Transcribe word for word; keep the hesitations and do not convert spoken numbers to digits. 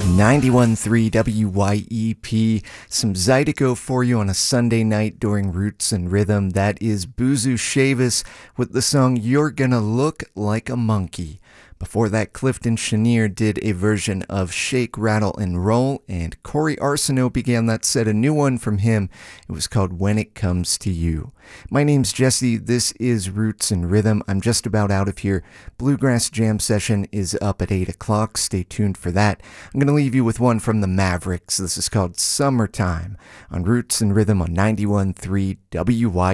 ninety-one point three W Y E P, some Zydeco for you on a Sunday night during Roots and Rhythm. That is Buzu Shavis with the song You're Gonna Look Like a Monkey. Before that, Clifton Chenier did a version of Shake, Rattle, and Roll, and Corey Arsenault began that set, a new one from him. It was called When It Comes to You. My name's Jesse. This is Roots and Rhythm. I'm just about out of here. Bluegrass Jam Session is up at eight o'clock. Stay tuned for that. I'm going to leave you with one from the Mavericks. This is called Summertime on Roots and Rhythm on ninety-one point three W Y